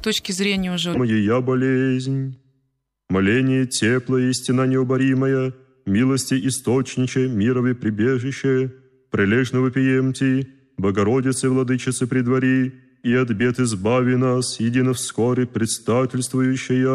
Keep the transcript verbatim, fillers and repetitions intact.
точки зрения уже... Моя болезнь, моление теплое и стена необоримая, милости источниче, мировое прибежище, прилежно вопиемти, Богородице, Владычице, предвари, и от бед избави нас, едино вскоре предстательствующая